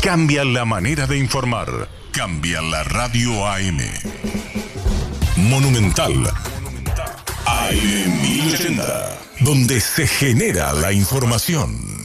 Cambia la manera de informar. Cambia la radio AM. Monumental AM 1080, donde se genera la información.